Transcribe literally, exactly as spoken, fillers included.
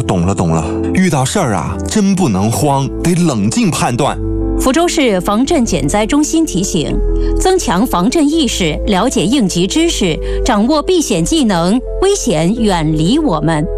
懂了懂了，遇到事儿啊，真不能慌，得冷静判断。 福州市防震减灾中心提醒：增强防震意识，了解应急知识，掌握避险技能，危险远离我们。